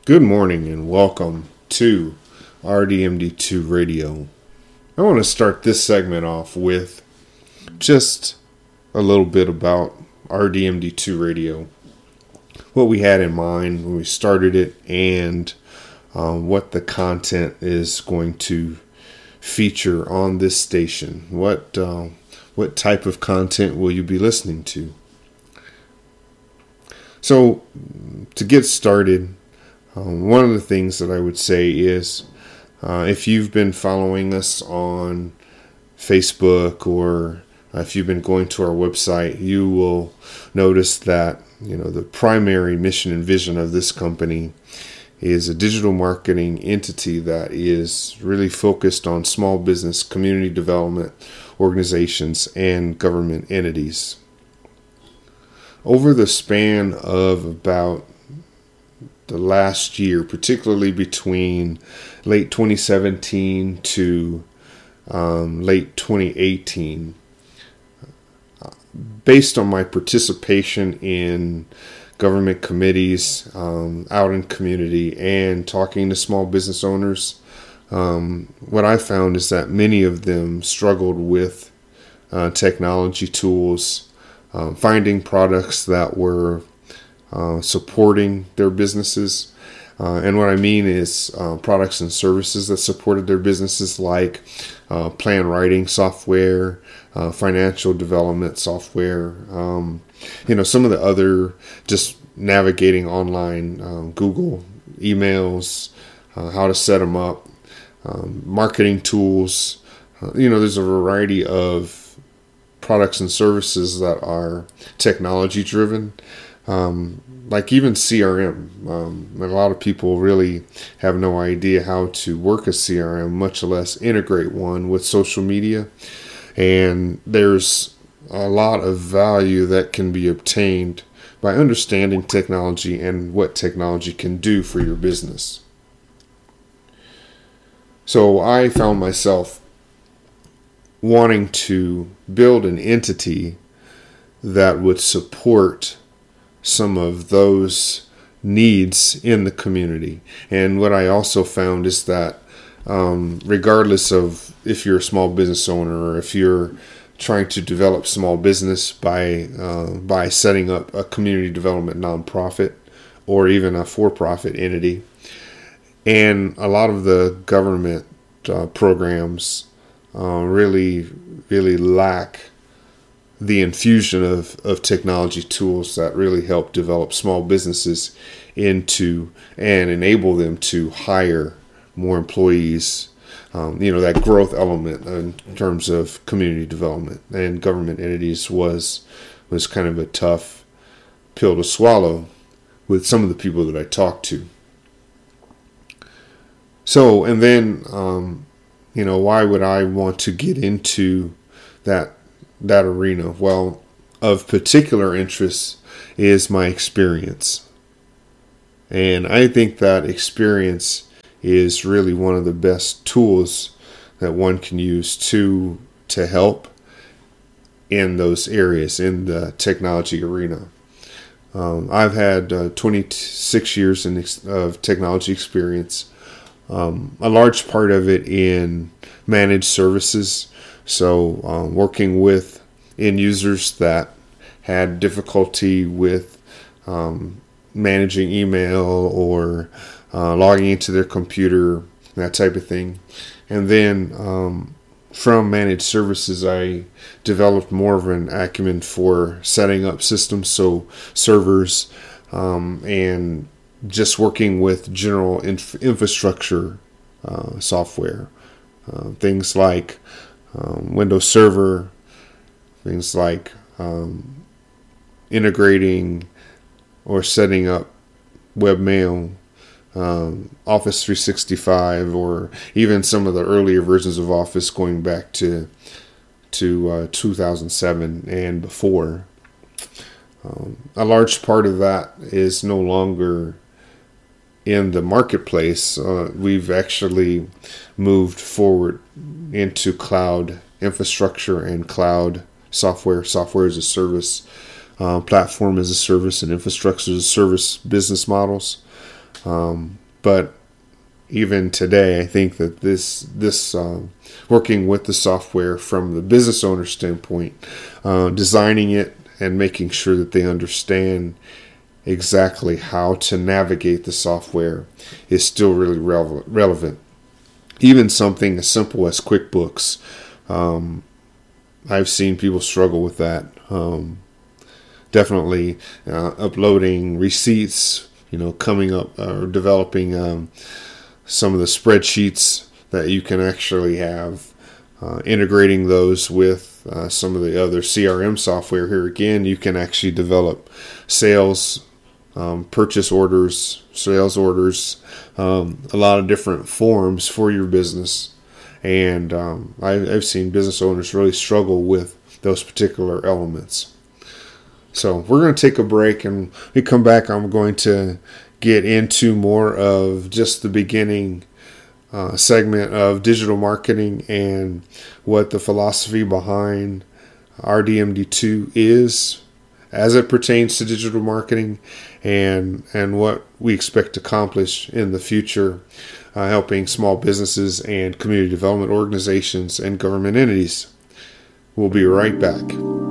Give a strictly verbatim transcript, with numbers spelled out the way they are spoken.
Good morning and welcome to R D M D two Radio. I want to start this segment off with just a little bit about R D M D two Radio, what we had in mind when we started it, and um, what the content is going to feature on this station. What uh, what type of content will you be listening to? So, to get started, Um, one of the things that I would say is uh, if you've been following us on Facebook or if you've been going to our website, you will notice that, you know, the primary mission and vision of this company is a digital marketing entity that is really focused on small business, community development organizations, and government entities. Over the span of about the last year, particularly between late twenty seventeen to um, late twenty eighteen, based on my participation in government committees um, out in community and talking to small business owners, um, what I found is that many of them struggled with uh, technology tools, uh, finding products that were Uh, supporting their businesses. Uh, and what I mean is uh, products and services that supported their businesses, like uh, plan writing software, uh, financial development software, um, you know, some of the other just navigating online, um, Google emails, uh, how to set them up, um, marketing tools. Uh, you know, there's a variety of products and services that are technology driven. Um, like even C R M, um, a lot of people really have no idea how to work a C R M, much less integrate one with social media. And there's a lot of value that can be obtained by understanding technology and what technology can do for your business. So I found myself wanting to build an entity that would support some of those needs in the community. And what I also found is that um, regardless of if you're a small business owner or if you're trying to develop small business by uh, by setting up a community development nonprofit or even a for-profit entity, and a lot of the government uh, programs uh, really really lack the infusion of, of technology tools that really help develop small businesses into and enable them to hire more employees. Um, you know, that growth element in terms of community development and government entities was was kind of a tough pill to swallow with some of the people that I talked to. So, and then, um, you know, why would I want to get into that that arena? Well, of particular interest is my experience. And I think that experience is really one of the best tools that one can use to to help in those areas, in the technology arena. Um, I've had uh, twenty-six years in ex- of technology experience, um, a large part of it in managed services. So um, working with end users that had difficulty with um, managing email or uh, logging into their computer, that type of thing. And then um, from managed services, I developed more of an acumen for setting up systems, so servers, um, and just working with general inf- infrastructure uh, software, uh, things like Um, Windows Server, things like um, integrating or setting up webmail, um, Office three sixty-five, or even some of the earlier versions of Office going back to to uh, two thousand seven and before. Um, a large part of that is no longer in the marketplace. Uh, we've actually moved forward into cloud infrastructure and cloud software, software as a service, uh, platform as a service, and infrastructure as a service business models. Um, but even today, I think that this this um, working with the software from the business owner standpoint, uh, designing it and making sure that they understand exactly how to navigate the software is still really rele- relevant. Even something as simple as QuickBooks, um, I've seen people struggle with that. Um, definitely uh, uploading receipts, you know, coming up or developing um, some of the spreadsheets that you can actually have, uh, integrating those with uh, some of the other C R M software. Here again, you can actually develop sales, um, purchase orders, sales orders, um, a lot of different forms for your business. And um, I've, I've seen business owners really struggle with those particular elements. So we're going to take a break, and when we come back, I'm going to get into more of just the beginning uh, segment of digital marketing and what the philosophy behind R D M D two is as it pertains to digital marketing, and and what we expect to accomplish in the future, uh, helping small businesses and community development organizations and government entities. We'll be right back.